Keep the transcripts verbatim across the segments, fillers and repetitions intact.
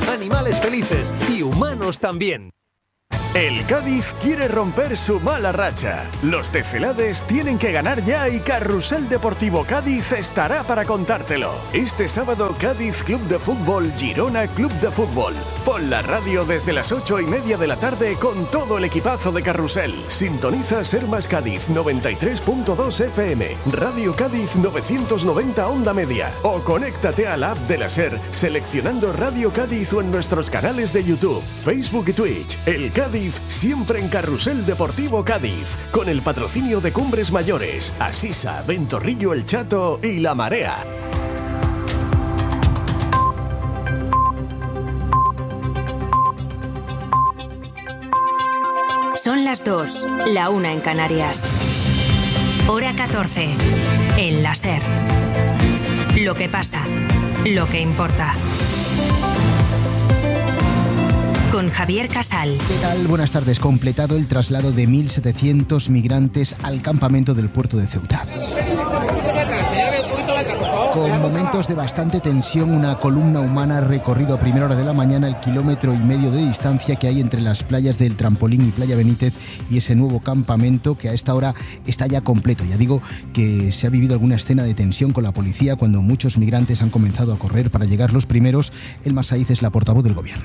animales felices y humanos también. El Cádiz quiere romper su mala racha. Los Tecelades tienen que ganar ya y Carrusel Deportivo Cádiz estará para contártelo. Este sábado Cádiz Club de Fútbol, Girona Club de Fútbol. Pon la radio desde las ocho y media de la tarde con todo el equipazo de Carrusel. Sintoniza Ser Más Cádiz noventa y tres punto dos F M, Radio Cádiz novecientos noventa Onda Media o conéctate a la app de la Ser seleccionando Radio Cádiz o en nuestros canales de YouTube, Facebook y Twitch. El Cádiz siempre en Carrusel Deportivo Cádiz, con el patrocinio de Cumbres Mayores, Asisa, Ventorrillo El Chato y La Marea. Son las dos, la una en Canarias. Hora catorce, en la Ser. Lo que pasa, lo que importa. Con Javier Casal. ¿Qué tal? Buenas tardes. Completado el traslado de mil setecientos migrantes al campamento del puerto de Ceuta. Con momentos de bastante tensión, una columna humana ha recorrido a primera hora de la mañana el kilómetro y medio de distancia que hay entre las playas del Trampolín y Playa Benítez y ese nuevo campamento que a esta hora está ya completo. Ya digo que se ha vivido alguna escena de tensión con la policía cuando muchos migrantes han comenzado a correr para llegar los primeros. Elma Saiz es la portavoz del Gobierno.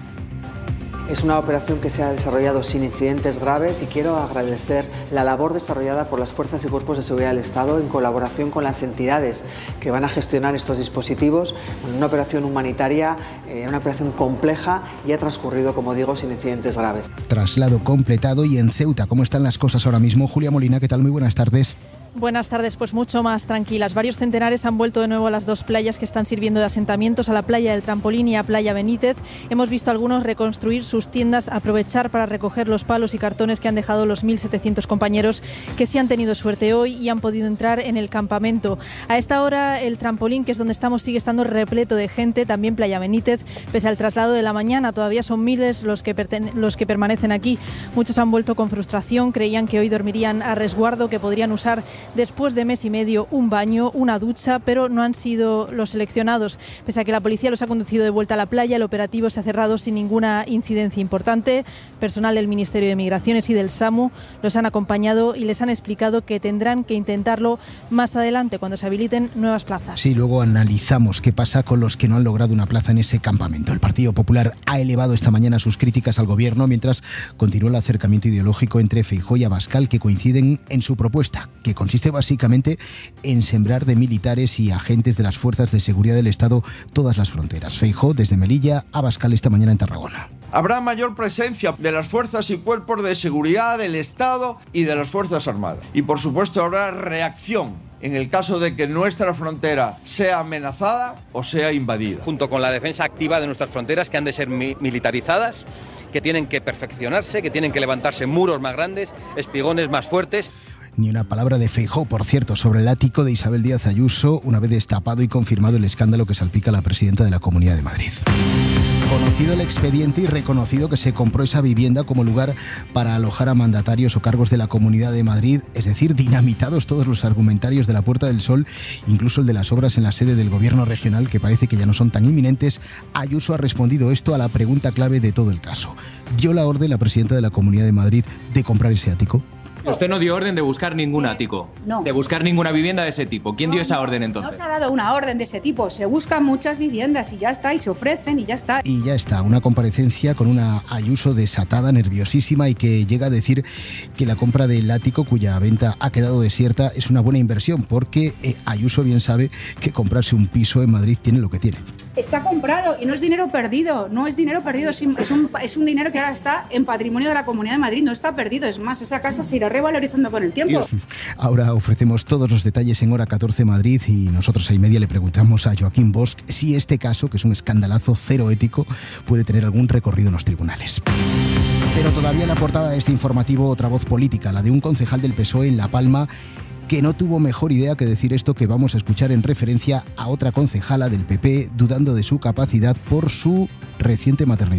Es una operación que se ha desarrollado sin incidentes graves y quiero agradecer la labor desarrollada por las fuerzas y cuerpos de seguridad del Estado en colaboración con las entidades que van a gestionar estos dispositivos. Una operación humanitaria, eh, una operación compleja y ha transcurrido, como digo, sin incidentes graves. Traslado completado. Y en Ceuta, ¿cómo están las cosas ahora mismo? Julia Molina, ¿qué tal? Muy buenas tardes. Buenas tardes, pues mucho más tranquilas. Varios centenares han vuelto de nuevo a las dos playas que están sirviendo de asentamientos, a la playa del Trampolín y a Playa Benítez. Hemos visto a algunos reconstruir sus tiendas, aprovechar para recoger los palos y cartones que han dejado los mil setecientos compañeros que sí han tenido suerte hoy y han podido entrar en el campamento. A esta hora el Trampolín, que es donde estamos, sigue estando repleto de gente, también Playa Benítez, pese al traslado de la mañana. Todavía son miles los que, perten- los que permanecen aquí. Muchos han vuelto con frustración, creían que hoy dormirían a resguardo, que podrían usar después de mes y medio un baño, una ducha, pero no han sido los seleccionados. Pese a que la policía los ha conducido de vuelta a la playa, el operativo se ha cerrado sin ninguna incidencia importante. Personal del Ministerio de Migraciones y del SAMU los han acompañado y les han explicado que tendrán que intentarlo más adelante cuando se habiliten nuevas plazas. Sí, luego analizamos qué pasa con los que no han logrado una plaza en ese campamento. El Partido Popular ha elevado esta mañana sus críticas al Gobierno mientras continúa el acercamiento ideológico entre Feijóo y Abascal, que coinciden en su propuesta, que consiste básicamente en sembrar de militares y agentes de las fuerzas de seguridad del Estado todas las fronteras. Feijóo desde Melilla, Abascal esta mañana en Tarragona. Habrá mayor presencia de las fuerzas y cuerpos de seguridad del Estado y de las Fuerzas Armadas. Y por supuesto habrá reacción en el caso de que nuestra frontera sea amenazada o sea invadida. Junto con la defensa activa de nuestras fronteras, que han de ser mi- militarizadas, que tienen que perfeccionarse, que tienen que levantarse muros más grandes, espigones más fuertes. Ni una palabra de Feijóo, por cierto, sobre el ático de Isabel Díaz Ayuso, una vez destapado y confirmado el escándalo que salpica a la presidenta de la Comunidad de Madrid. Conocido el expediente y reconocido que se compró esa vivienda como lugar para alojar a mandatarios o cargos de la Comunidad de Madrid, es decir, dinamitados todos los argumentarios de la Puerta del Sol, incluso el de las obras en la sede del Gobierno regional, que parece que ya no son tan inminentes. Ayuso ha respondido esto a la pregunta clave de todo el caso. ¿Dio la orden la presidenta de la Comunidad de Madrid de comprar ese ático? Usted no dio orden de buscar ningún ático, no. de buscar ninguna vivienda de ese tipo. ¿Quién no, dio esa no, orden entonces? No se ha dado una orden de ese tipo. Se buscan muchas viviendas y ya está, y se ofrecen y ya está. Y ya está, una comparecencia con una Ayuso desatada, nerviosísima, y que llega a decir que la compra del ático, cuya venta ha quedado desierta, es una buena inversión, porque eh, Ayuso bien sabe que comprarse un piso en Madrid tiene lo que tiene. Está comprado y no es dinero perdido, no es dinero perdido, es un, es un dinero que ahora está en patrimonio de la Comunidad de Madrid, no está perdido, es más, esa casa se irá revalorizando con el tiempo. Ahora ofrecemos todos los detalles en Hora catorce Madrid y nosotros a y media le preguntamos a Joaquín Bosch si este caso, que es un escandalazo cero ético, puede tener algún recorrido en los tribunales. Pero todavía en la portada de este informativo otra voz política, la de un concejal del P S O E en La Palma, que no tuvo mejor idea que decir esto que vamos a escuchar en referencia a otra concejala del P P dudando de su capacidad por su reciente maternidad.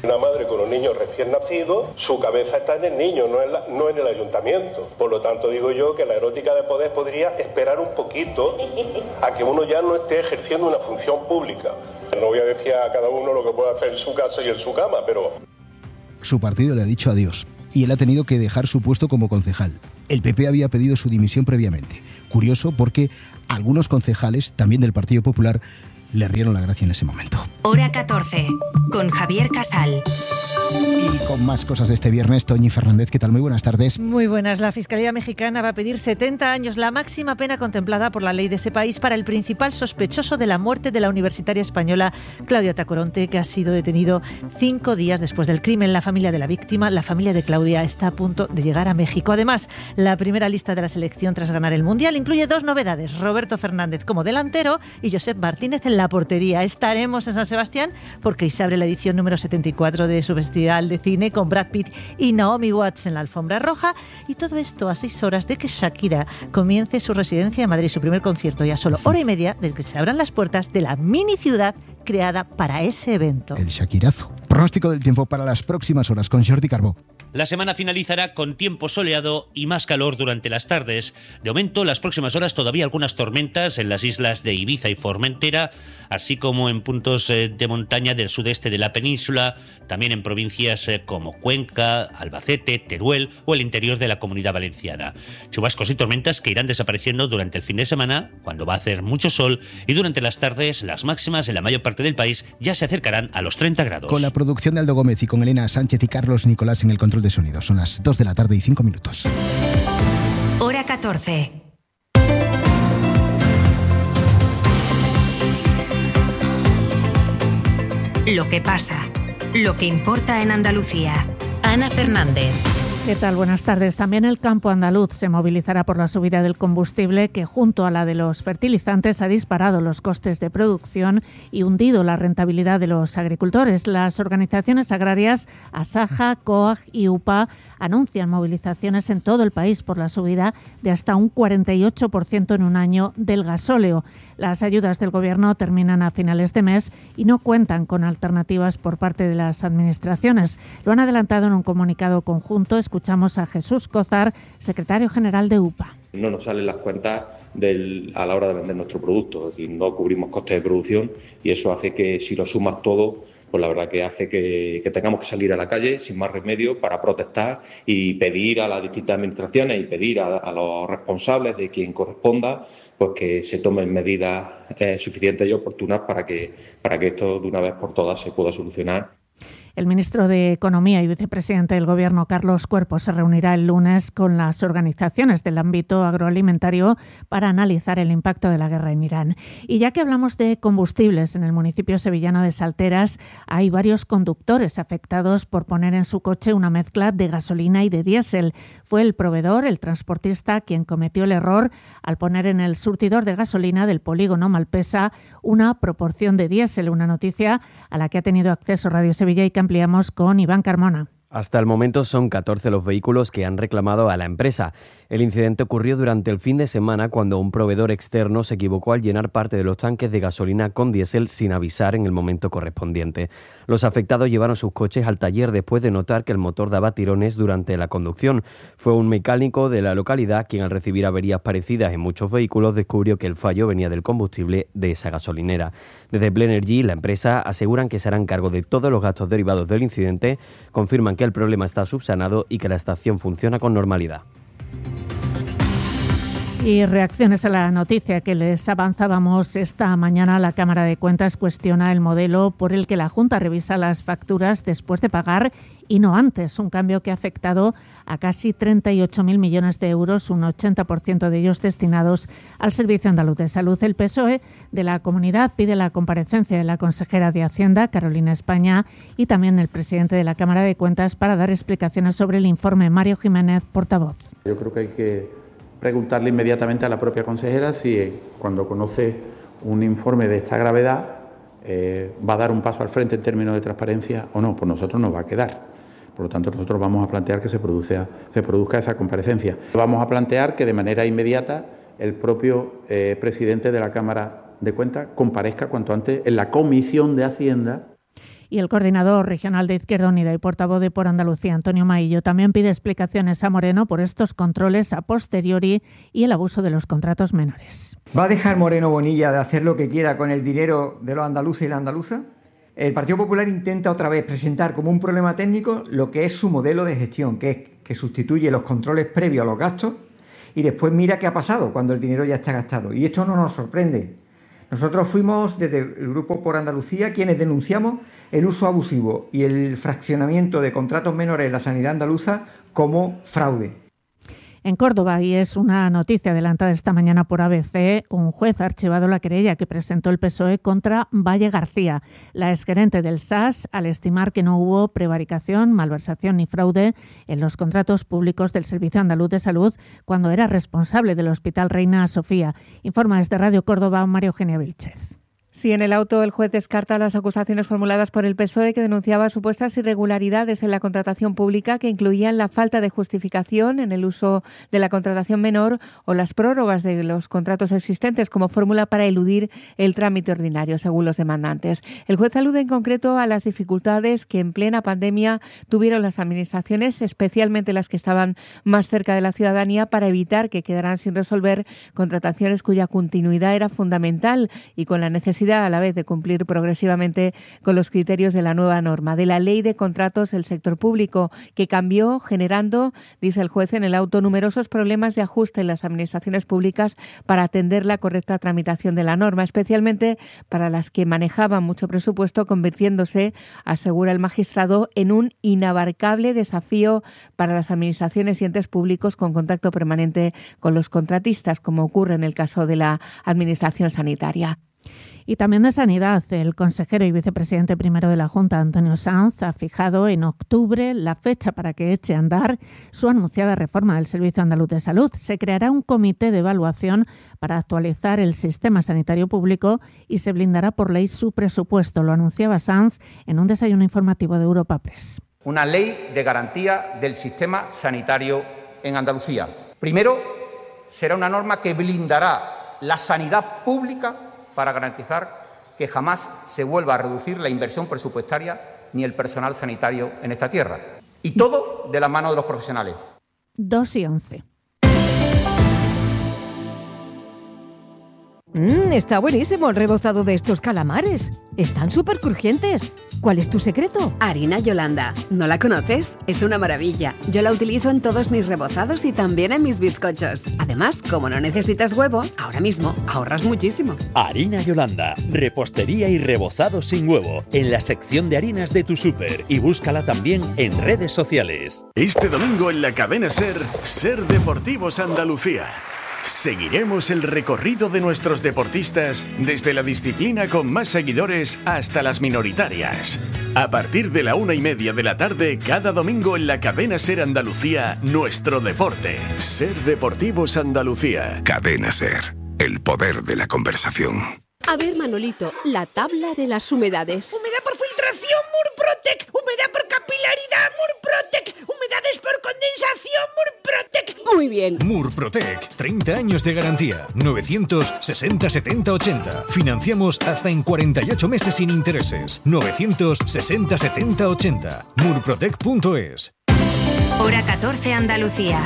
Una madre con un niño recién nacido, su cabeza está en el niño, no en, la, no en el ayuntamiento. Por lo tanto, digo yo que la erótica de poder podría esperar un poquito a que uno ya no esté ejerciendo una función pública. No voy a decir a cada uno lo que puede hacer en su casa y en su cama, pero... Su partido le ha dicho adiós y él ha tenido que dejar su puesto como concejal. El P P había pedido su dimisión previamente. Curioso porque algunos concejales, también del Partido Popular, le rieron la gracia en ese momento. Hora catorce, con Javier Casal. Y con más cosas de este viernes, Toñi Fernández, ¿qué tal? Muy buenas tardes. Muy buenas. La Fiscalía Mexicana va a pedir setenta años, la máxima pena contemplada por la ley de ese país para el principal sospechoso de la muerte de la universitaria española Claudia Tacoronte, que ha sido detenido cinco días después del crimen. La familia de la víctima, la familia de Claudia, está a punto de llegar a México. Además, la primera lista de la selección tras ganar el Mundial incluye dos novedades: Roberto Fernández como delantero y Josep Martínez en la portería. Estaremos en San Sebastián porque hoy se abre la edición número setenta y cuatro de su Festival de Cine con Brad Pitt y Naomi Watts en la alfombra roja, y todo esto a seis horas de que Shakira comience su residencia en Madrid, su primer concierto, y a solo hora y media desde que se abran las puertas de la mini ciudad creada para ese evento. El Shakirazo. Pronóstico del tiempo para las próximas horas con Jordi Carbó. La semana finalizará con tiempo soleado y más calor durante las tardes. De momento, las próximas horas todavía algunas tormentas en las islas de Ibiza y Formentera, así como en puntos de montaña del sudeste de la península, también en provincias como Cuenca, Albacete, Teruel o el interior de la Comunidad Valenciana. Chubascos y tormentas que irán desapareciendo durante el fin de semana, cuando va a hacer mucho sol, y durante las tardes las máximas en la mayor parte del país ya se acercarán a los treinta grados. Con la producción de Aldo Gómez y con Elena Sánchez y Carlos Nicolás en el control de sonido. Son las dos de la tarde y cinco minutos. Hora catorce. Lo que pasa, lo que importa en Andalucía. Ana Fernández. ¿Qué tal? Buenas tardes. También el campo andaluz se movilizará por la subida del combustible que, junto a la de los fertilizantes, ha disparado los costes de producción y hundido la rentabilidad de los agricultores. Las organizaciones agrarias Asaja, COAG y UPA anuncian movilizaciones en todo el país por la subida de hasta un cuarenta y ocho por ciento en un año del gasóleo. Las ayudas del Gobierno terminan a finales de mes y no cuentan con alternativas por parte de las administraciones. Lo han adelantado en un comunicado conjunto. Escuchamos a Jesús Cózar, secretario general de UPA. No nos salen las cuentas del, a la hora de vender nuestro producto, es decir, no cubrimos costes de producción y eso hace que, si lo sumas todo, pues la verdad que hace que, que tengamos que salir a la calle sin más remedio para protestar y pedir a las distintas administraciones y pedir a, a los responsables de quien corresponda pues que se tomen medidas eh, suficientes y oportunas para que, para que esto de una vez por todas se pueda solucionar. El ministro de Economía y vicepresidente del Gobierno, Carlos Cuerpo, se reunirá el lunes con las organizaciones del ámbito agroalimentario para analizar el impacto de la guerra en Irán. Y ya que hablamos de combustibles, en el municipio sevillano de Salteras hay varios conductores afectados por poner en su coche una mezcla de gasolina y de diésel. Fue el proveedor, el transportista, quien cometió el error al poner en el surtidor de gasolina del polígono Malpesa una proporción de diésel, una noticia a la que ha tenido acceso Radio Sevilla y que ampliamos con Iván Carmona. Hasta el momento son catorce los vehículos que han reclamado a la empresa. El incidente ocurrió durante el fin de semana cuando un proveedor externo se equivocó al llenar parte de los tanques de gasolina con diésel sin avisar en el momento correspondiente. Los afectados llevaron sus coches al taller después de notar que el motor daba tirones durante la conducción. Fue un mecánico de la localidad quien, al recibir averías parecidas en muchos vehículos, descubrió que el fallo venía del combustible de esa gasolinera. Desde Blenergy, la empresa, aseguran que se harán cargo de todos los gastos derivados del incidente, confirman que el problema está subsanado y que la estación funciona con normalidad. Y reacciones a la noticia que les avanzábamos esta mañana. La Cámara de Cuentas cuestiona el modelo por el que la Junta revisa las facturas después de pagar y no antes, un cambio que ha afectado a casi treinta y ocho mil millones de euros, un ochenta por ciento de ellos destinados al Servicio Andaluz de Salud. El P S O E de la comunidad pide la comparecencia de la consejera de Hacienda, Carolina España, y también el presidente de la Cámara de Cuentas para dar explicaciones sobre el informe. Mario Jiménez, portavoz. Yo creo que hay que preguntarle inmediatamente a la propia consejera si cuando conoce un informe de esta gravedad eh, va a dar un paso al frente en términos de transparencia o no. Por nosotros nos va a quedar. Por lo tanto, nosotros vamos a plantear que se produzca, se produzca esa comparecencia. Vamos a plantear que de manera inmediata el propio eh, presidente de la Cámara de Cuentas comparezca cuanto antes en la Comisión de Hacienda. Y el coordinador regional de Izquierda Unida y portavoz de Por Andalucía, Antonio Maillo, también pide explicaciones a Moreno por estos controles a posteriori y el abuso de los contratos menores. ¿Va a dejar Moreno Bonilla de hacer lo que quiera con el dinero de los andaluces y la andaluza? El Partido Popular intenta otra vez presentar como un problema técnico lo que es su modelo de gestión, que es que sustituye los controles previos a los gastos y después mira qué ha pasado cuando el dinero ya está gastado. Y esto no nos sorprende. Nosotros fuimos desde el Grupo Por Andalucía quienes denunciamos el uso abusivo y el fraccionamiento de contratos menores en la sanidad andaluza como fraude. En Córdoba, y es una noticia adelantada esta mañana por A B C, un juez ha archivado la querella que presentó el P S O E contra Valle García, la exgerente del S A S, al estimar que no hubo prevaricación, malversación ni fraude en los contratos públicos del Servicio Andaluz de Salud cuando era responsable del Hospital Reina Sofía. Informa desde Radio Córdoba María Eugenia Vilchez. Sí, en el auto el juez descarta las acusaciones formuladas por el P S O E que denunciaba supuestas irregularidades en la contratación pública que incluían la falta de justificación en el uso de la contratación menor o las prórrogas de los contratos existentes como fórmula para eludir el trámite ordinario, según los demandantes. El juez alude en concreto a las dificultades que en plena pandemia tuvieron las administraciones, especialmente las que estaban más cerca de la ciudadanía, para evitar que quedaran sin resolver contrataciones cuya continuidad era fundamental y con la necesidad a la vez de cumplir progresivamente con los criterios de la nueva norma, de la Ley de Contratos del Sector Público, que cambió generando, dice el juez en el auto, numerosos problemas de ajuste en las administraciones públicas para atender la correcta tramitación de la norma, especialmente para las que manejaban mucho presupuesto, convirtiéndose, asegura el magistrado, en un inabarcable desafío para las administraciones y entes públicos con contacto permanente con los contratistas, como ocurre en el caso de la Administración Sanitaria. Y también de Sanidad, el consejero y vicepresidente primero de la Junta, Antonio Sanz, ha fijado en octubre la fecha para que eche a andar su anunciada reforma del Servicio Andaluz de Salud. Se creará un comité de evaluación para actualizar el sistema sanitario público y se blindará por ley su presupuesto. Lo anunciaba Sanz en un desayuno informativo de Europa Press. Una ley de garantía del sistema sanitario en Andalucía. Primero, será una norma que blindará la sanidad pública para garantizar que jamás se vuelva a reducir la inversión presupuestaria ni el personal sanitario en esta tierra. Y todo de la mano de los profesionales. dos y once. Mmm, está buenísimo el rebozado de estos calamares. Están súper crujientes. ¿Cuál es tu secreto? Harina Yolanda. ¿No la conoces? Es una maravilla. Yo la utilizo en todos mis rebozados y también en mis bizcochos. Además, como no necesitas huevo, ahora mismo ahorras muchísimo. Harina Yolanda. Repostería y rebozado sin huevo. En la sección de harinas de tu súper. Y búscala también en redes sociales. Este domingo en la cadena SER, SER Deportivos Andalucía. Seguiremos el recorrido de nuestros deportistas desde la disciplina con más seguidores hasta las minoritarias. A partir de la una y media de la tarde, cada domingo en la cadena SER Andalucía, nuestro deporte. SER Deportivos Andalucía. Cadena SER, el poder de la conversación. A ver, Manolito, la tabla de las humedades. Humedad por filtración, Murprotec. Humedad por capilaridad, Murprotec. Humedades por condensación, Murprotec. Muy bien. Murprotec, treinta años de garantía. novecientos sesenta setenta ochenta. Financiamos hasta en cuarenta y ocho meses sin intereses. novecientos sesenta setenta ochenta. murprotec punto es. Hora catorce, Andalucía.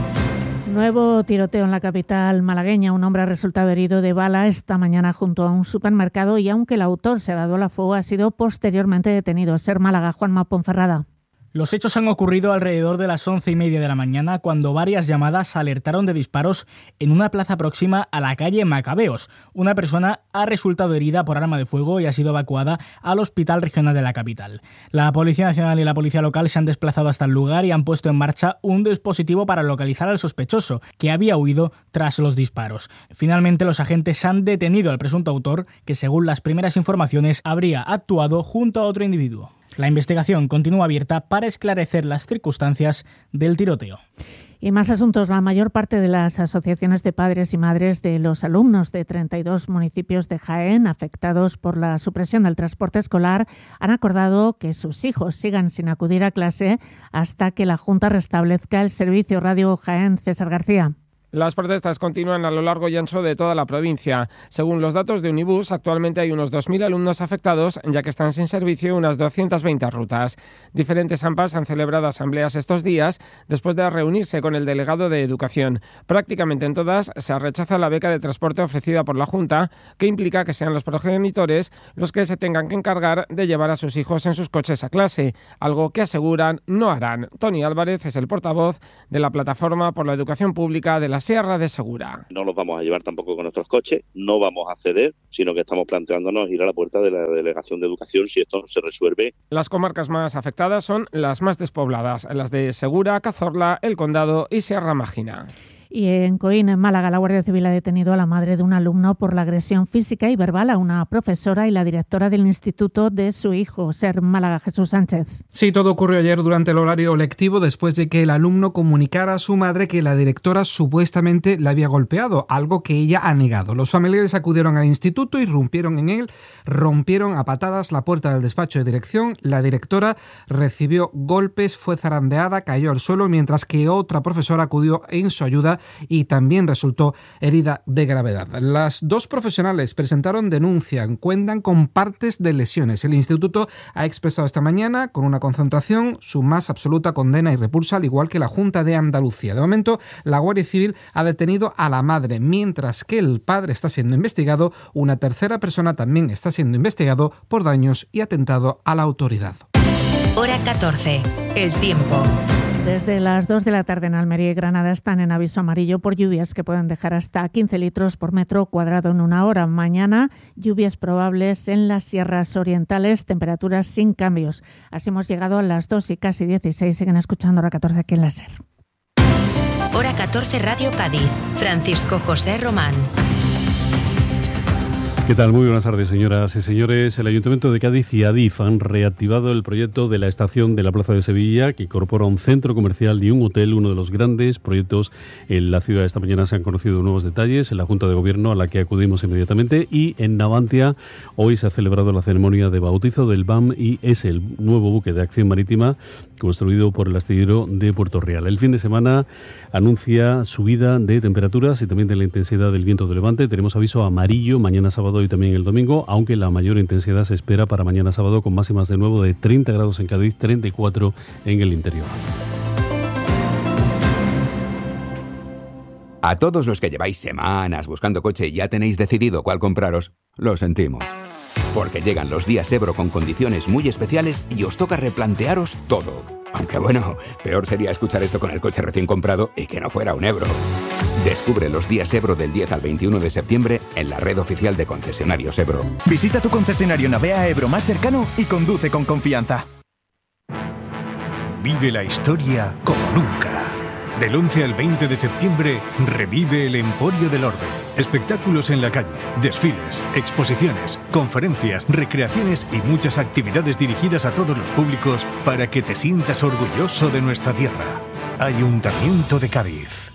Nuevo tiroteo en la capital malagueña. Un hombre ha resultado herido de bala esta mañana junto a un supermercado y aunque el autor se ha dado la fuga, ha sido posteriormente detenido. SER Málaga, Juanma Ponferrada. Los hechos han ocurrido alrededor de las once y media de la mañana cuando varias llamadas alertaron de disparos en una plaza próxima a la calle Macabeos. Una persona ha resultado herida por arma de fuego y ha sido evacuada al Hospital Regional de la capital. La Policía Nacional y la Policía Local se han desplazado hasta el lugar y han puesto en marcha un dispositivo para localizar al sospechoso, que había huido tras los disparos. Finalmente, los agentes han detenido al presunto autor, que según las primeras informaciones habría actuado junto a otro individuo. La investigación continúa abierta para esclarecer las circunstancias del tiroteo. Y más asuntos. La mayor parte de las asociaciones de padres y madres de los alumnos de treinta y dos municipios de Jaén afectados por la supresión del transporte escolar han acordado que sus hijos sigan sin acudir a clase hasta que la Junta restablezca el servicio Radio Jaén. César García. Las protestas continúan a lo largo y ancho de toda la provincia. Según los datos de Unibus, actualmente hay unos dos mil alumnos afectados, ya que están sin servicio unas doscientas veinte rutas. Diferentes A M Pas han celebrado asambleas estos días después de reunirse con el delegado de Educación. Prácticamente en todas se rechaza la beca de transporte ofrecida por la Junta, que implica que sean los progenitores los que se tengan que encargar de llevar a sus hijos en sus coches a clase, algo que aseguran no harán. Tony Álvarez es el portavoz de la Plataforma por la Educación Pública de la Sierra de Segura. No los vamos a llevar tampoco con nuestros coches, no vamos a ceder, sino que estamos planteándonos ir a la puerta de la Delegación de Educación si esto no se resuelve. Las comarcas más afectadas son las más despobladas, las de Segura, Cazorla, El Condado y Sierra Mágina. Y en Coín, en Málaga, la Guardia Civil ha detenido a la madre de un alumno por la agresión física y verbal a una profesora y la directora del instituto de su hijo. Ser Málaga, Jesús Sánchez. Sí, todo ocurrió ayer durante el horario lectivo después de que el alumno comunicara a su madre que la directora supuestamente le había golpeado, algo que ella ha negado. Los familiares acudieron al instituto y rompieron en él, rompieron a patadas la puerta del despacho de dirección. La directora recibió golpes, fue zarandeada, cayó al suelo, mientras que otra profesora acudió en su ayuda y también resultó herida de gravedad. Las dos profesionales presentaron denuncia, cuentan con partes de lesiones. El instituto ha expresado esta mañana, con una concentración, su más absoluta condena y repulsa, al igual que la Junta de Andalucía. De momento, la Guardia Civil ha detenido a la madre, mientras que el padre está siendo investigado. Una tercera persona también está siendo investigado por daños y atentado a la autoridad. Hora catorce. El tiempo. Desde las dos de la tarde en Almería y Granada están en aviso amarillo por lluvias que pueden dejar hasta quince litros por metro cuadrado en una hora. Mañana, lluvias probables en las sierras orientales, temperaturas sin cambios. Así hemos llegado a las dos y casi dieciséis. Siguen escuchando Hora catorce aquí en la SER. Hora catorce Radio Cádiz. Francisco José Román. ¿Qué tal? Muy buenas tardes, señoras y señores. El Ayuntamiento de Cádiz y Adif han reactivado el proyecto de la estación de la Plaza de Sevilla, que incorpora un centro comercial y un hotel, uno de los grandes proyectos en la ciudad. Esta mañana se han conocido nuevos detalles en la Junta de Gobierno, a la que acudimos inmediatamente, y en Navantia hoy se ha celebrado la ceremonia de bautizo del B A M I S, el nuevo buque de acción marítima construido por el astillero de Puerto Real. El fin de semana anuncia subida de temperaturas y también de la intensidad del viento de levante. Tenemos aviso amarillo mañana sábado y también el domingo, aunque la mayor intensidad se espera para mañana sábado, con máximas de nuevo de treinta grados en Cádiz, treinta y cuatro en el interior. A todos los que lleváis semanas buscando coche y ya tenéis decidido cuál compraros, lo sentimos. Porque llegan los días Ebro con condiciones muy especiales y os toca replantearos todo. Aunque bueno, peor sería escuchar esto con el coche recién comprado y que no fuera un Ebro. Descubre los días Ebro del diez al veintiuno de septiembre en la red oficial de concesionarios Ebro. Visita tu concesionario Navea Ebro más cercano y conduce con confianza. Vive la historia como nunca. Del once al veinte de septiembre, revive el Emporio del Orbe. Espectáculos en la calle, desfiles, exposiciones, conferencias, recreaciones y muchas actividades dirigidas a todos los públicos para que te sientas orgulloso de nuestra tierra. Ayuntamiento de Cádiz.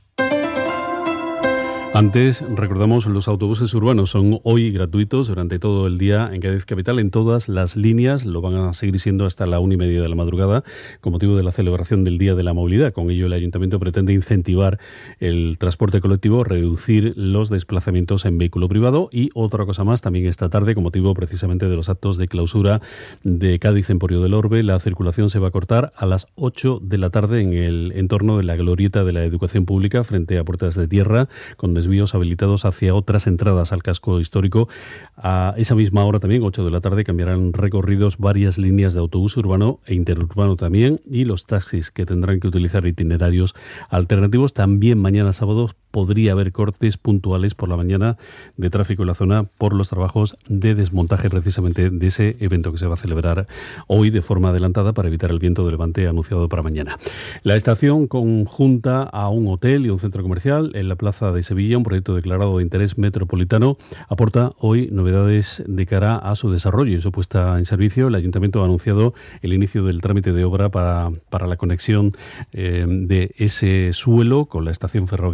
Antes, recordamos, los autobuses urbanos son hoy gratuitos durante todo el día en Cádiz Capital, en todas las líneas. Lo van a seguir siendo hasta la una y media de la madrugada, con motivo de la celebración del Día de la Movilidad. Con ello, el Ayuntamiento pretende incentivar el transporte colectivo, reducir los desplazamientos en vehículo privado. Y otra cosa más, también esta tarde, con motivo precisamente de los actos de clausura de Cádiz Emporio del Orbe, la circulación se va a cortar a las ocho de la tarde en el entorno de la glorieta de la Educación Pública, frente a Puertas de Tierra, con desvíos habilitados hacia otras entradas al casco histórico. A esa misma hora también, ocho de la tarde, cambiarán recorridos varias líneas de autobús urbano e interurbano también, y los taxis, que tendrán que utilizar itinerarios alternativos. También mañana sábado podría haber cortes puntuales por la mañana de tráfico en la zona por los trabajos de desmontaje precisamente de ese evento que se va a celebrar hoy de forma adelantada para evitar el viento de levante anunciado para mañana. La estación conjunta a un hotel y un centro comercial en la Plaza de Sevilla, un proyecto declarado de interés metropolitano, aporta hoy novedades de cara a su desarrollo y su puesta en servicio. El Ayuntamiento ha anunciado el inicio del trámite de obra para, para la conexión eh, de ese suelo con la estación ferroviaria actual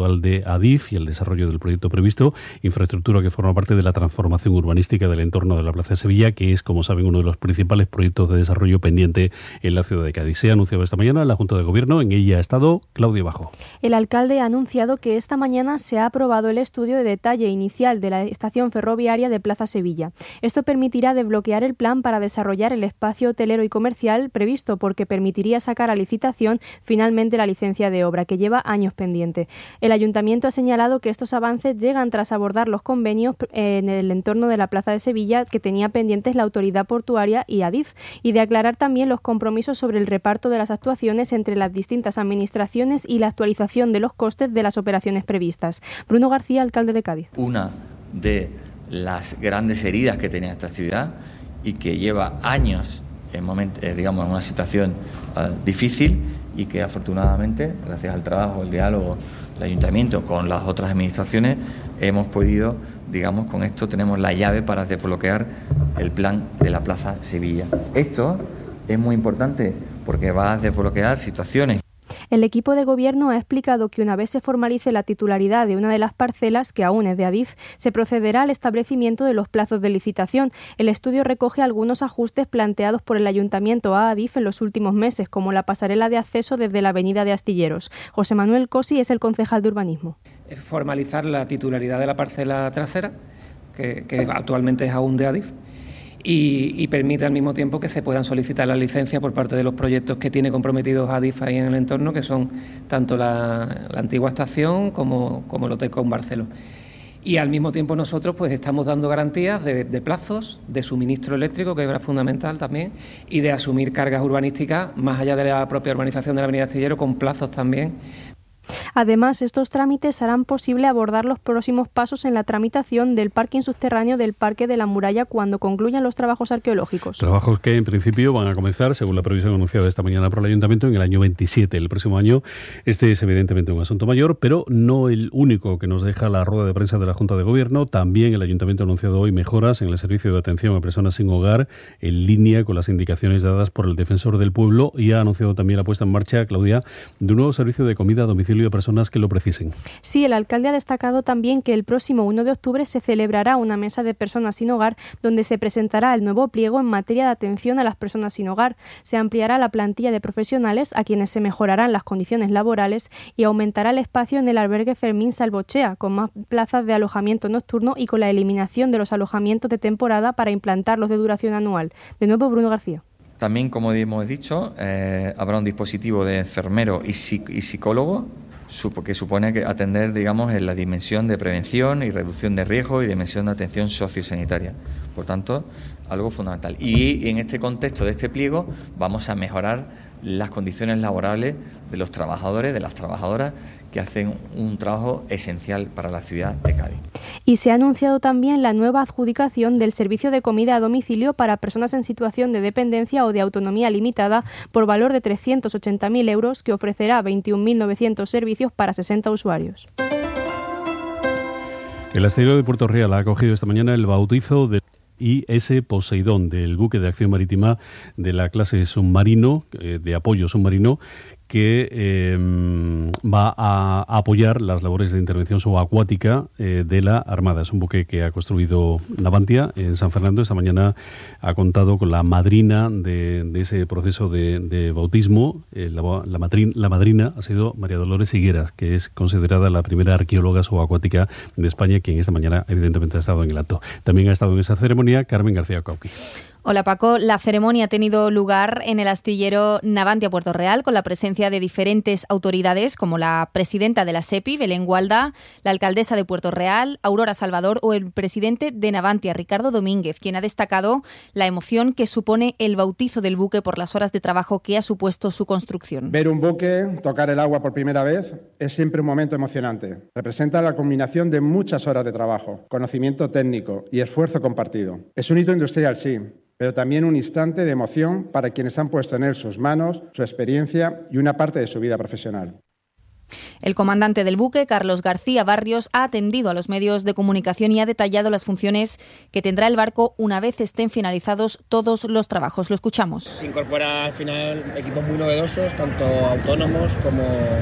actual de Adif y el desarrollo del proyecto previsto, infraestructura que forma parte de la transformación urbanística del entorno de la Plaza de Sevilla, que es, como saben, uno de los principales proyectos de desarrollo pendiente en la ciudad de Cádiz. Se ha anunciado esta mañana en la Junta de Gobierno, en ella ha estado Claudia Bajo. El alcalde ha anunciado que esta mañana se ha aprobado el estudio de detalle inicial de la estación ferroviaria de Plaza Sevilla. Esto permitirá desbloquear el plan para desarrollar el espacio hotelero y comercial previsto, porque permitiría sacar a licitación finalmente la licencia de obra, que lleva años pendiente. El ayuntamiento ha señalado que estos avances llegan tras abordar los convenios en el entorno de la Plaza de Sevilla que tenía pendientes la autoridad portuaria y Adif, y de aclarar también los compromisos sobre el reparto de las actuaciones entre las distintas administraciones y la actualización de los costes de las operaciones previstas. Bruno García, alcalde de Cádiz. Una de las grandes heridas que tenía esta ciudad y que lleva años en, moment, eh, digamos, en una situación uh, difícil, y que afortunadamente, gracias al trabajo, el diálogo del ayuntamiento con las otras administraciones, hemos podido, digamos, con esto tenemos la llave para desbloquear el plan de la Plaza Sevilla. Esto es muy importante porque va a desbloquear situaciones. El equipo de gobierno ha explicado que una vez se formalice la titularidad de una de las parcelas, que aún es de Adif, se procederá al establecimiento de los plazos de licitación. El estudio recoge algunos ajustes planteados por el ayuntamiento a Adif en los últimos meses, como la pasarela de acceso desde la avenida de Astilleros. José Manuel Cosi es el concejal de urbanismo. Formalizar la titularidad de la parcela trasera, que, que actualmente es aún de Adif, Y, y permite al mismo tiempo que se puedan solicitar la licencia por parte de los proyectos que tiene comprometidos Adif ahí en el entorno, que son tanto la, la antigua estación como, como el Hotel Con Barceló. Y al mismo tiempo nosotros pues estamos dando garantías de, de plazos, de suministro eléctrico, que es fundamental también, y de asumir cargas urbanísticas más allá de la propia urbanización de la avenida Astillero, con plazos también. Además, estos trámites harán posible abordar los próximos pasos en la tramitación del parking subterráneo del Parque de la Muralla cuando concluyan los trabajos arqueológicos. Trabajos que en principio van a comenzar, según la previsión anunciada esta mañana por el Ayuntamiento, en el año veintisiete, el próximo año. Este es evidentemente un asunto mayor, pero no el único que nos deja la rueda de prensa de la Junta de Gobierno. También el Ayuntamiento ha anunciado hoy mejoras en el servicio de atención a personas sin hogar, en línea con las indicaciones dadas por el Defensor del Pueblo, y ha anunciado también la puesta en marcha, Claudia, de un nuevo servicio de comida a domicilio a personas que lo precisen. Sí, el alcalde ha destacado también que el próximo uno de octubre se celebrará una mesa de personas sin hogar donde se presentará el nuevo pliego en materia de atención a las personas sin hogar. Se ampliará la plantilla de profesionales a quienes se mejorarán las condiciones laborales y aumentará el espacio en el albergue Fermín Salvochea, con más plazas de alojamiento nocturno y con la eliminación de los alojamientos de temporada para implantarlos de duración anual. De nuevo, Bruno García. También, como hemos dicho, eh, habrá un dispositivo de enfermero y, psic- y psicólogo que supone que atender, digamos, en la dimensión de prevención y reducción de riesgo y dimensión de atención sociosanitaria. Por tanto, algo fundamental. Y en este contexto de este pliego vamos a mejorar las condiciones laborales de los trabajadores, de las trabajadoras, que hacen un trabajo esencial para la ciudad de Cádiz. Y se ha anunciado también la nueva adjudicación del servicio de comida a domicilio para personas en situación de dependencia o de autonomía limitada por valor de trescientos ochenta mil euros, que ofrecerá veintiún mil novecientos servicios para sesenta usuarios. El astillero de Puerto Real ha acogido esta mañana el bautizo de I S Poseidón, del buque de acción marítima de la clase submarino, eh, de apoyo submarino, que eh, va a apoyar las labores de intervención subacuática eh, de la Armada. Es un buque que ha construido Navantia en San Fernando. Esta mañana ha contado con la madrina de, de ese proceso de, de bautismo. Eh, la, la, madrin, la madrina ha sido María Dolores Higueras, que es considerada la primera arqueóloga subacuática de España, quien esta mañana evidentemente ha estado en el acto. También ha estado en esa ceremonia Carmen García Cauqui. Hola Paco, la ceremonia ha tenido lugar en el astillero Navantia Puerto Real con la presencia de diferentes autoridades como la presidenta de la SEPI, Belén Gualda, la alcaldesa de Puerto Real, Aurora Salvador, o el presidente de Navantia, Ricardo Domínguez, quien ha destacado la emoción que supone el bautizo del buque por las horas de trabajo que ha supuesto su construcción. Ver un buque tocar el agua por primera vez es siempre un momento emocionante. Representa la combinación de muchas horas de trabajo, conocimiento técnico y esfuerzo compartido. Es un hito industrial, sí, pero también un instante de emoción para quienes han puesto en él sus manos, su experiencia y una parte de su vida profesional. El comandante del buque, Carlos García Barrios, ha atendido a los medios de comunicación y ha detallado las funciones que tendrá el barco una vez estén finalizados todos los trabajos. Lo escuchamos. Se incorpora al final equipos muy novedosos, tanto autónomos como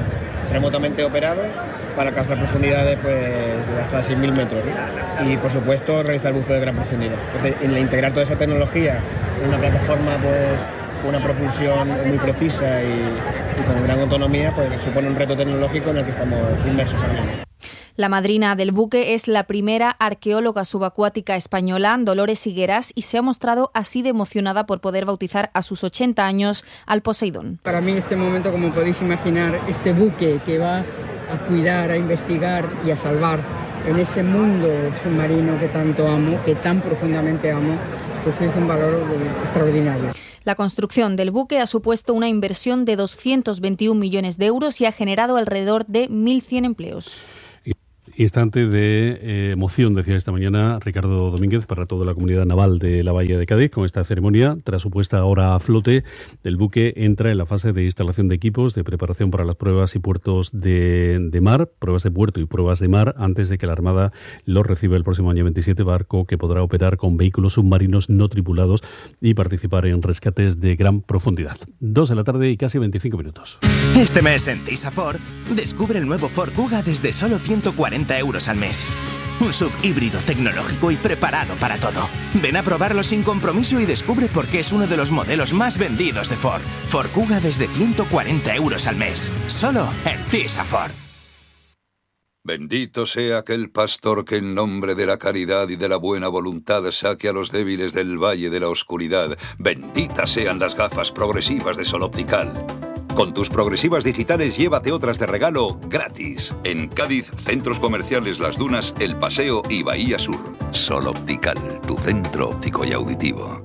remotamente operados para alcanzar profundidades pues, de hasta seis mil metros, ¿no? Y por supuesto realizar buceo de gran profundidad. Entonces, en integrar toda esa tecnología en una plataforma pues, con una propulsión muy precisa y, y con gran autonomía, pues supone un reto tecnológico en el que estamos inmersos ahora mismo. La madrina del buque es la primera arqueóloga subacuática española, Dolores Higueras, y se ha mostrado así de emocionada por poder bautizar a sus ochenta años al Poseidón. Para mí este momento, como podéis imaginar, este buque que va a cuidar, a investigar y a salvar en ese mundo submarino que tanto amo, que tan profundamente amo, pues es un valor extraordinario. La construcción del buque ha supuesto una inversión de doscientos veintiún millones de euros y ha generado alrededor de mil cien empleos. Instante de eh, emoción, decía esta mañana Ricardo Domínguez, para toda la comunidad naval de la Bahía de Cádiz con esta ceremonia. Tras su puesta ahora a flote, el buque entra en la fase de instalación de equipos, de preparación para las pruebas y puertos de, de mar, pruebas de puerto y pruebas de mar, antes de que la Armada lo reciba el próximo año veintisiete, barco que podrá operar con vehículos submarinos no tripulados y participar en rescates de gran profundidad. Dos de la tarde y casi veinticinco minutos. Este mes en Tisa Ford, descubre el nuevo Ford Kuga desde solo ciento cuarenta euros al mes. Un sub híbrido tecnológico y preparado para todo. Ven a probarlo sin compromiso y descubre por qué es uno de los modelos más vendidos de Ford. Ford Kuga desde ciento cuarenta euros al mes. Solo en Tisa Ford. Bendito sea aquel pastor que en nombre de la caridad y de la buena voluntad saque a los débiles del valle de la oscuridad. Benditas sean las gafas progresivas de Sol Optical. Con tus progresivas digitales llévate otras de regalo gratis. En Cádiz, centros comerciales Las Dunas, El Paseo y Bahía Sur. Sol Optical, tu centro óptico y auditivo.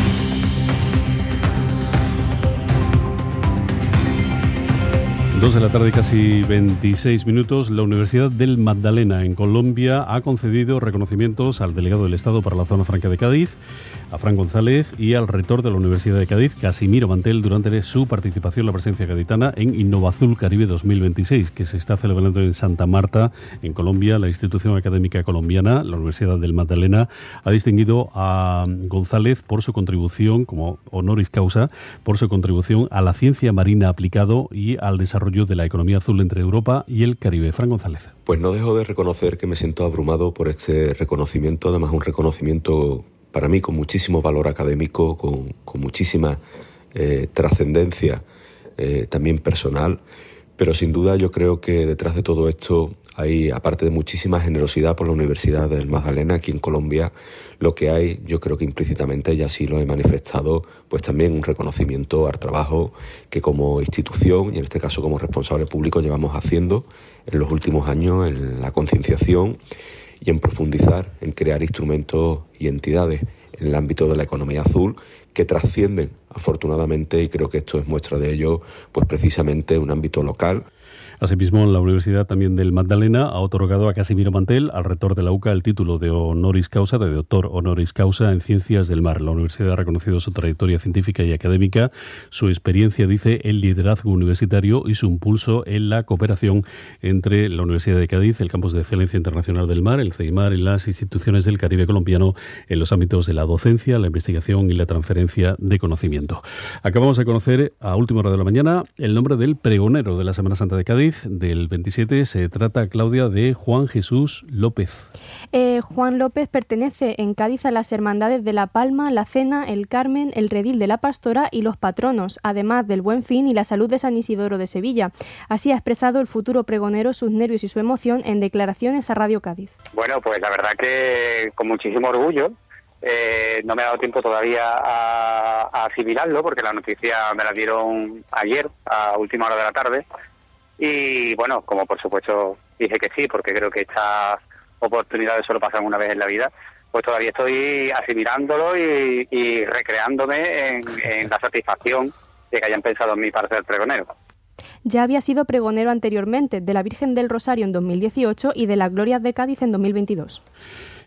Dos de la tarde, casi veintiséis minutos. La Universidad del Magdalena, en Colombia, ha concedido reconocimientos al delegado del Estado para la Zona Franca de Cádiz, a Fran González, y al rector de la Universidad de Cádiz, Casimiro Mantel, durante su participación en la presencia gaditana en Innovazul Caribe dos mil veintiséis, que se está celebrando en Santa Marta, en Colombia. La institución académica colombiana, la Universidad del Magdalena, ha distinguido a González por su contribución, como honoris causa, por su contribución a la ciencia marina aplicado y al desarrollo de la economía azul entre Europa y el Caribe. Fran González. Pues no dejo de reconocer que me siento abrumado por este reconocimiento, además un reconocimiento para mí con muchísimo valor académico, con, con muchísima eh, trascendencia eh, también personal, pero sin duda yo creo que detrás de todo esto hay, aparte de muchísima generosidad por la Universidad del Magdalena aquí en Colombia, lo que hay, yo creo que implícitamente, y así lo he manifestado, pues también un reconocimiento al trabajo que como institución, y en este caso como responsable público, llevamos haciendo en los últimos años en la concienciación y en profundizar, en crear instrumentos y entidades en el ámbito de la economía azul que trascienden, afortunadamente, y creo que esto es muestra de ello, pues precisamente un ámbito local. Asimismo, la Universidad también del Magdalena ha otorgado a Casimiro Mantel, al rector de la U C A, el título de honoris causa, de doctor honoris causa en Ciencias del Mar. La universidad ha reconocido su trayectoria científica y académica, su experiencia, dice, el liderazgo universitario y su impulso en la cooperación entre la Universidad de Cádiz, el Campus de Excelencia Internacional del Mar, el CEIMAR, y las instituciones del Caribe colombiano en los ámbitos de la docencia, la investigación y la transferencia de conocimiento. Acabamos de conocer a última hora de la mañana el nombre del pregonero de la Semana Santa de Cádiz del veintisiete. Se trata, Claudia, de Juan Jesús López. Eh, Juan López pertenece en Cádiz a las hermandades de La Palma, La Cena, El Carmen, el Redil de la Pastora y los patronos, además del Buen Fin y la Salud de San Isidoro de Sevilla. Así ha expresado el futuro pregonero sus nervios y su emoción en declaraciones a Radio Cádiz. Bueno, pues la verdad que con muchísimo orgullo. Eh, no me ha dado tiempo todavía a, a asimilarlo porque la noticia me la dieron ayer a última hora de la tarde. Y bueno, como por supuesto dije que sí, porque creo que estas oportunidades solo pasan una vez en la vida, pues todavía estoy asimilándolo y, y recreándome en, en la satisfacción de que hayan pensado en mí para ser pregonero. Ya había sido pregonero anteriormente, de la Virgen del Rosario en dos mil dieciocho y de las Glorias de Cádiz en dos mil veintidós.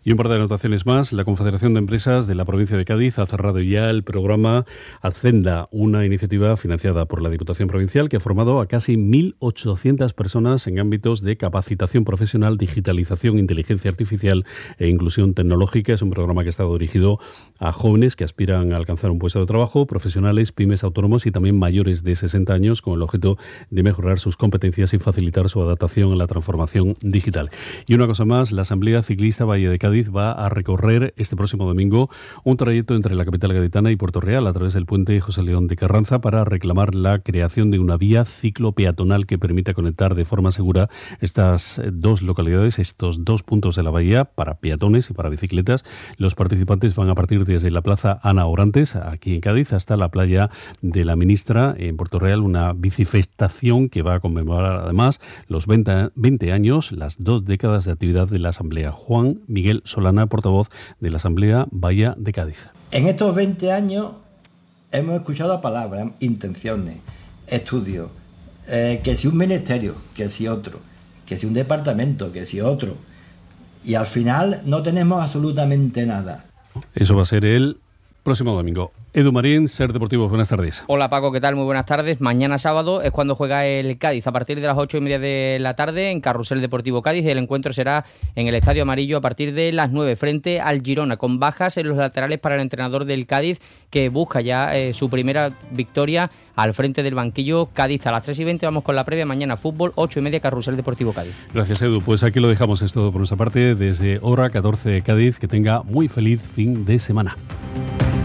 Y un par de anotaciones más. La Confederación de Empresas de la provincia de Cádiz ha cerrado ya el programa Hacenda, una iniciativa financiada por la Diputación Provincial que ha formado a casi mil ochocientas personas en ámbitos de capacitación profesional, digitalización, inteligencia artificial e inclusión tecnológica. Es un programa que ha estado dirigido a jóvenes que aspiran a alcanzar un puesto de trabajo, profesionales, pymes, autónomos y también mayores de sesenta años, con el objeto de mejorar sus competencias y facilitar su adaptación a la transformación digital. Y una cosa más, la Asamblea Ciclista Valle de Cádiz va a recorrer este próximo domingo un trayecto entre la capital gaditana y Puerto Real a través del puente José León de Carranza para reclamar la creación de una vía ciclo-peatonal que permita conectar de forma segura estas dos localidades, estos dos puntos de la bahía para peatones y para bicicletas. Los participantes van a partir desde la Plaza Ana Orantes, aquí en Cádiz, hasta la playa de la Ministra en Puerto Real, una bicifestación que va a conmemorar además los veinte años, las dos décadas de actividad de la Asamblea. Juan Miguel Solana, portavoz de la Asamblea Bahía de Cádiz. En estos veinte años hemos escuchado palabras, intenciones, estudios, eh, que si un ministerio, que si otro, que si un departamento, que si otro, y al final no tenemos absolutamente nada. Eso va a ser el próximo domingo. Edu Marín, Ser Deportivo, buenas tardes. Hola Paco, ¿qué tal? Muy buenas tardes. Mañana sábado es cuando juega el Cádiz, a partir de las ocho y media de la tarde en Carrusel Deportivo Cádiz. El encuentro será en el Estadio Amarillo a partir de las nueve, frente al Girona, con bajas en los laterales para el entrenador del Cádiz, que busca ya eh, su primera victoria al frente del banquillo Cádiz. A las tres y veinte vamos con la previa. Mañana fútbol, ocho y media, Carrusel Deportivo Cádiz. Gracias, Edu. Pues aquí lo dejamos, es todo por nuestra parte. Desde Hora catorce Cádiz, que tenga muy feliz fin de semana.